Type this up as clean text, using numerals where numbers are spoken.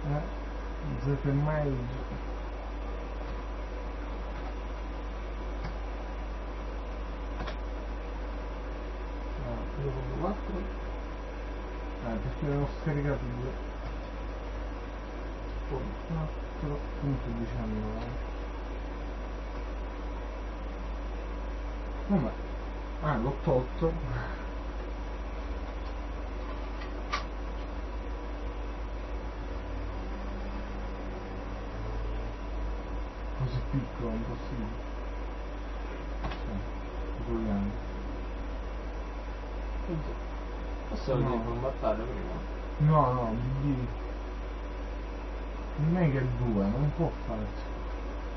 Non siete mai... Io con 4. Perché avevo scaricato 2. Poi 4.19. Vabbè. L'ho tolto. Così piccolo, impossibile. Proviamo. Possiamo No. dire formattare prima? No, non è che è 2, non può farci.